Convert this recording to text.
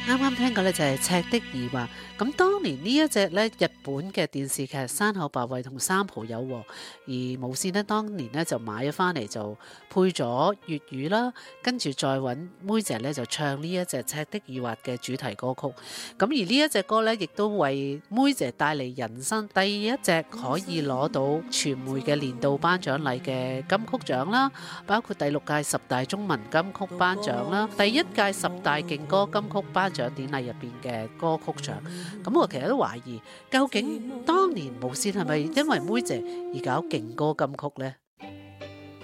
啱啱聽過咧就係《赤的疑惑》，咁當年呢一隻咧日本嘅電視劇《山口百惠》同三浦友和，而無線呢當年咧就買咗翻嚟就配咗粵語啦，跟住再揾妹姐咧就唱呢一隻《赤的疑惑》嘅主題歌曲，咁而呢一隻歌咧亦都為妹姐帶嚟人生第一隻可以攞到傳媒嘅年度頒獎禮嘅金曲獎啦，包括第6屆十大中文金曲頒獎啦，第1屆十大勁歌金曲頒獎典禮入邊嘅歌曲獎，咁我其實都懷疑，究竟當年無線係咪因為妹姐而搞勁歌金曲呢？